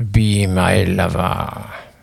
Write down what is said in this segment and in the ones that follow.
Be My Lover.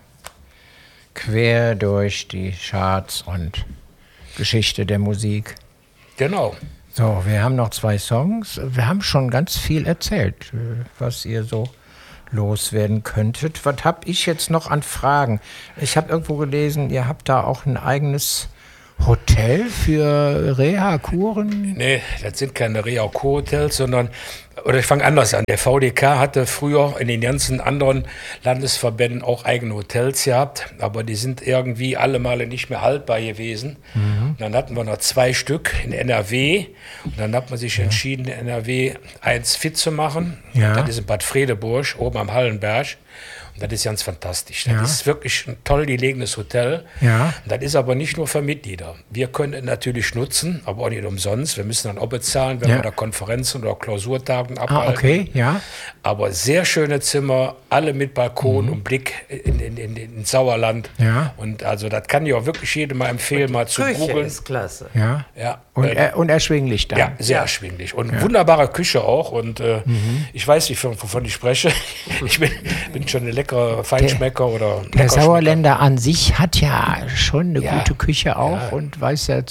Quer durch die Charts und Geschichte der Musik. Genau. So, wir haben noch 2 Songs. Wir haben schon ganz viel erzählt, was ihr so loswerden könntet. Was habe ich jetzt noch an Fragen? Ich habe irgendwo gelesen, ihr habt da auch ein eigenes Hotel für Reha-Kuren? Nee, das sind keine Reha-Kur-Hotels, sondern, oder ich fange anders an. Der VDK hatte früher in den ganzen anderen Landesverbänden auch eigene Hotels gehabt, aber die sind irgendwie alle Male nicht mehr haltbar gewesen. Und dann hatten wir noch 2 Stück in NRW und dann hat man sich entschieden, in NRW eins fit zu machen. Ja. Das ist in Bad Fredeburg, oben am Hallenberg. Und das ist ganz fantastisch. Das ist wirklich ein toll gelegenes Hotel. Ja. Und das ist aber nicht nur für Mitglieder. Wir können es natürlich nutzen, aber auch nicht umsonst. Wir müssen dann auch bezahlen, wenn wir da Konferenzen oder Klausurtagen abhalten. Okay, ja. Aber sehr schöne Zimmer, alle mit Balkon und Blick in Sauerland. Ja. Und also das kann ich auch wirklich jedem mal empfehlen, mal zu Küche googeln. ist klasse. Ja. Ja. Und erschwinglich dann. Ja, sehr erschwinglich. Und wunderbare Küche auch. Und ich weiß nicht, wovon ich spreche. Ich bin schon eine leckere Feinschmecker oder Der Sauerländer an sich hat ja schon eine gute Küche auch und weiß ja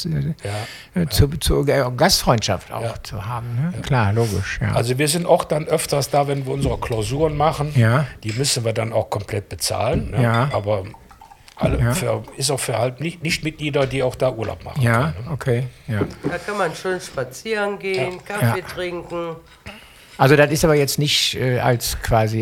zur Gastfreundschaft auch zu haben. Ne? Klar, logisch. Ja. Also wir sind auch dann öfters da, wenn wir unsere Klausuren machen. Ja. Die müssen wir dann auch komplett bezahlen. Ne? Ja. Aber ist auch für halt Nicht-Mitglieder, die auch da Urlaub machen. Ja, können, ne? okay. Ja. Da kann man schön spazieren gehen, Kaffee trinken. Also das ist aber jetzt nicht als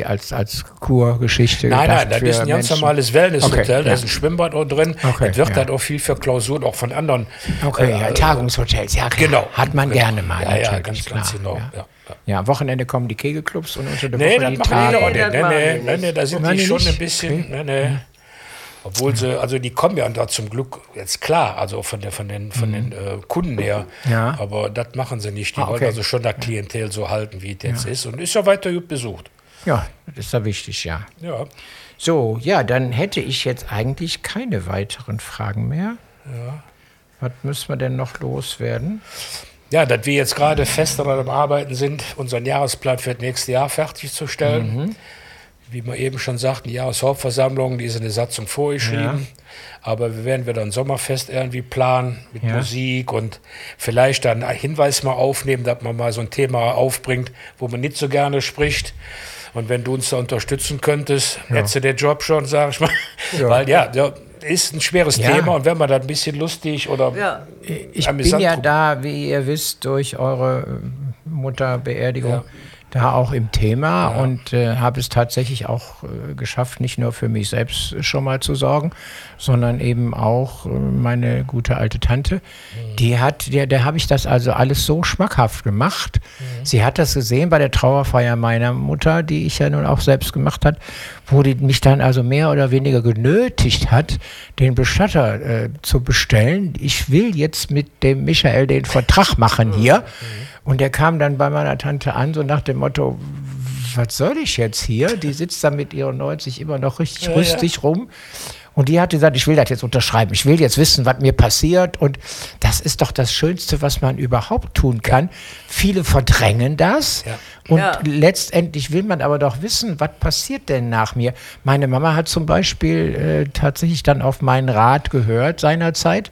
Kurgeschichte Nein, gedacht das für ist ein ganz Menschen. normales Wellnesshotel. Okay, Da ist ein Schwimmbad auch drin. Okay, das wird ja. halt auch viel für Klausuren, auch von anderen. Tagungshotels, ja klar. Genau. Hat man gerne mal. Ja, natürlich, ganz klar. genau. Ja. Ja. Ja, am Wochenende kommen die Kegelclubs und unter der Nee, Woche das die machen die Tage. auch nicht. das Nee, da sind Machen die die schon nicht? ein bisschen. Okay. Nee. Obwohl sie, also die kommen ja da zum Glück jetzt klar, also von den Kunden her. Ja. Aber das machen sie nicht. Die Ah, okay. wollen also schon das Klientel so halten, wie es jetzt ist. Und ist ja weiter gut besucht. Ja, das ist ja wichtig, ja. Ja. So, ja, dann hätte ich jetzt eigentlich keine weiteren Fragen mehr. Ja. Was müssen wir denn noch loswerden? Ja, dass wir jetzt gerade fest daran am Arbeiten sind, unseren Jahresplan für das nächste Jahr fertigzustellen. Wie wir eben schon sagten, die Jahreshauptversammlung, die ist in der Satzung vorgeschrieben. Aber wir werden wieder ein Sommerfest irgendwie planen mit Musik und vielleicht dann einen Hinweis mal aufnehmen, dass man mal so ein Thema aufbringt, wo man nicht so gerne spricht. Und wenn du uns da unterstützen könntest, hättest du den Job schon, sag ich mal. Ja. Weil ist ein schweres Thema und wenn man da ein bisschen lustig oder Ich bin ja da, wie ihr wisst, durch eure Mutterbeerdigung da auch im Thema und habe es tatsächlich auch geschafft, nicht nur für mich selbst schon mal zu sorgen, sondern eben auch meine gute alte Tante. Der habe ich das also alles so schmackhaft gemacht. Sie hat das gesehen bei der Trauerfeier meiner Mutter, die ich ja nun auch selbst gemacht hat, wo die mich dann also mehr oder weniger genötigt hat, den Bestatter zu bestellen. Ich will jetzt mit dem Michael den Vertrag machen hier. Und der kam dann bei meiner Tante an, so nach dem Motto, was soll ich jetzt hier? Die sitzt da mit ihren 90 immer noch richtig rüstig rum. Und die hat gesagt, ich will das jetzt unterschreiben. Ich will jetzt wissen, was mir passiert. Und das ist doch das Schönste, was man überhaupt tun kann. Viele verdrängen das. Ja. Und letztendlich will man aber doch wissen, was passiert denn nach mir? Meine Mama hat zum Beispiel tatsächlich dann auf meinen Rat gehört seinerzeit,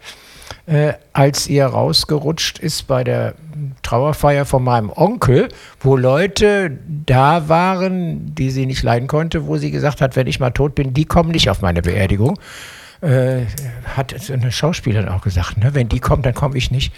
als ihr rausgerutscht ist bei der Trauerfeier von meinem Onkel, wo Leute da waren, die sie nicht leiden konnte, wo sie gesagt hat, wenn ich mal tot bin, die kommen nicht auf meine Beerdigung. Hat eine Schauspielerin auch gesagt, ne? Wenn die kommt, dann komme ich nicht.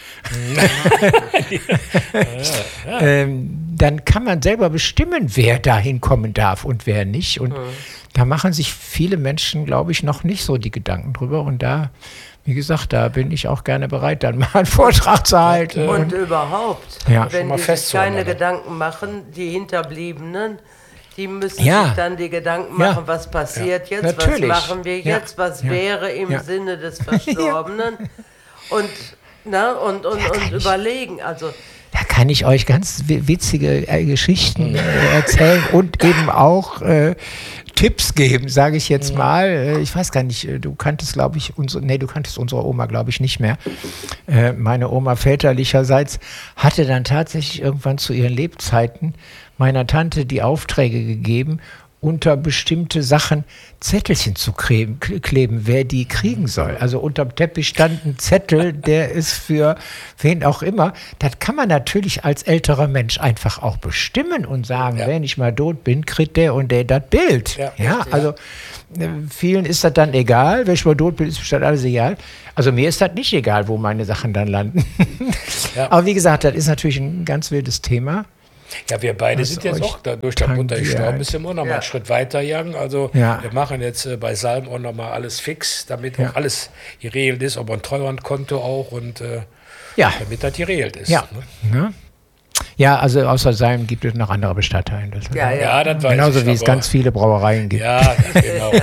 Dann kann man selber bestimmen, wer dahin kommen darf und wer nicht. Und da machen sich viele Menschen, glaube ich, noch nicht so die Gedanken drüber. Und da, wie gesagt, da bin ich auch gerne bereit, dann mal einen Vortrag zu halten. Und überhaupt, wenn die sich keine Gedanken machen, die Hinterbliebenen, die müssen sich dann die Gedanken machen, was passiert jetzt, natürlich. Was machen wir jetzt, was wäre im Sinne des Verstorbenen und überlegen. Also da kann ich euch ganz witzige Geschichten erzählen und eben auch Tipps geben, sage ich jetzt mal. Ich weiß gar nicht, du kanntest, glaube ich, du kanntest unsere Oma, glaube ich, nicht mehr. Meine Oma väterlicherseits hatte dann tatsächlich irgendwann zu ihren Lebzeiten meiner Tante die Aufträge gegeben, unter bestimmte Sachen Zettelchen zu kleben, wer die kriegen soll. Also unterm Teppich stand ein Zettel, der ist für wen auch immer. Das kann man natürlich als älterer Mensch einfach auch bestimmen und sagen, wenn ich mal tot bin, kriegt der und der das Bild. Ja, also vielen ist das dann egal. Wenn ich mal tot bin, ist bestimmt alles egal. Also mir ist das nicht egal, wo meine Sachen dann landen. Aber wie gesagt, das ist natürlich ein ganz wildes Thema. Ja, wir beide sind jetzt auch dadurch, dass Mutter gestorben ist, immer noch mal einen Schritt weiter gegangen. Also wir machen jetzt bei Salm auch noch mal alles fix, damit auch alles geregelt ist, aber ein Treuhandkonto auch und damit das geregelt ist. Ja. Ne? Ja, also außer Salm gibt es noch andere Bestandteile. Das das weiß genauso ich, wie es ganz viele Brauereien gibt. Ja, genau.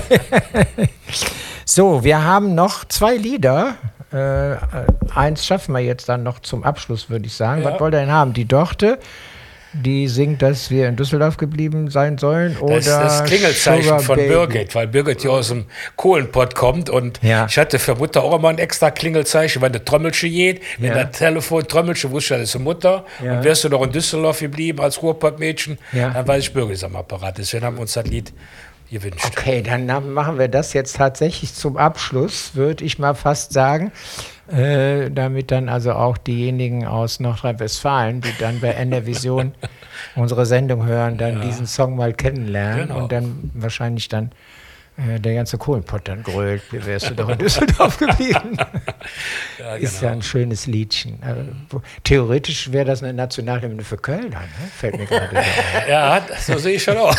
So, wir haben noch 2 Lieder. Eins schaffen wir jetzt dann noch zum Abschluss, würde ich sagen. Was wollt ihr denn haben? Die Dorte, die singt, dass wir in Düsseldorf geblieben sein sollen, oder das Klingelzeichen von Birgit, weil Birgit hier aus dem Kohlenpott kommt und ich hatte für Mutter auch immer ein extra Klingelzeichen, wenn der Trommelchen geht, wenn der Telefon Trommelchen wusste, das ist Mutter und wärst du noch in Düsseldorf geblieben als Ruhrpottmädchen, dann weiß ich Birgit am Apparat. Deswegen haben wir uns das Lied gewünscht. Okay, dann machen wir das jetzt tatsächlich zum Abschluss, würde ich mal fast sagen. Damit dann also auch diejenigen aus Nordrhein-Westfalen, die dann bei NRVision unsere Sendung hören, dann diesen Song mal kennenlernen und dann wahrscheinlich dann der ganze Kohlenpott dann grölt, wie wärst du doch in Düsseldorf geblieben. Ist ja ein schönes Liedchen. Theoretisch wäre das eine Nationalhymne für Köln, ne? Fällt mir gerade so. Ja, so sehe ich schon auch.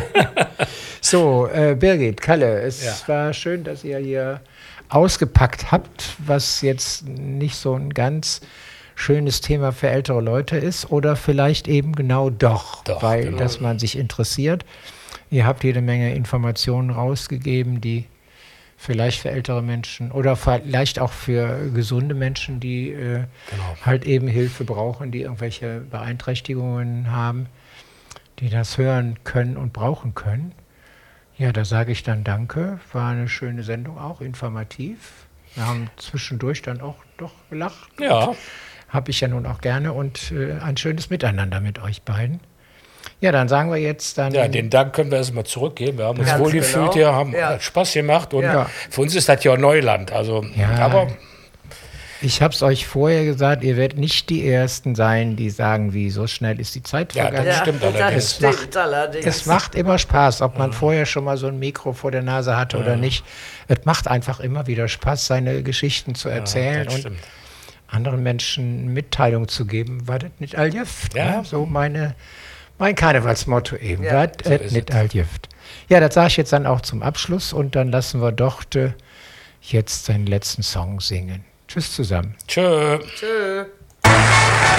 So, Birgit, Kalle, es war schön, dass ihr hier ausgepackt habt, was jetzt nicht so ein ganz schönes Thema für ältere Leute ist oder vielleicht eben genau doch weil dass man sich interessiert. Ihr habt jede Menge Informationen rausgegeben, die vielleicht für ältere Menschen oder vielleicht auch für gesunde Menschen, die halt eben Hilfe brauchen, die irgendwelche Beeinträchtigungen haben, die das hören können und brauchen können. Ja, da sage ich dann danke. War eine schöne Sendung auch, informativ. Wir haben zwischendurch dann auch doch gelacht. Ja. Habe ich ja nun auch gerne und ein schönes Miteinander mit euch beiden. Ja, dann sagen wir jetzt dann... Ja, den Dank können wir erstmal zurückgeben. Wir haben uns wohlgefühlt hier, haben Spaß gemacht und für uns ist das ja Neuland. Also, aber... Ich habe es euch vorher gesagt, ihr werdet nicht die Ersten sein, die sagen, wie so schnell ist die Zeit vergangen. Das stimmt allerdings. Es macht immer Spaß, ob man vorher schon mal so ein Mikro vor der Nase hatte oder nicht. Es macht einfach immer wieder Spaß, seine Geschichten zu erzählen und anderen Menschen Mitteilung zu geben. Was das nicht all Jeft? Ne? So mein Karnevalsmotto eben. Was das nicht all Jeft? Ja, das sage ich jetzt dann auch zum Abschluss und dann lassen wir Dorte jetzt seinen letzten Song singen. Tschüss zusammen. Tschö. Tschö.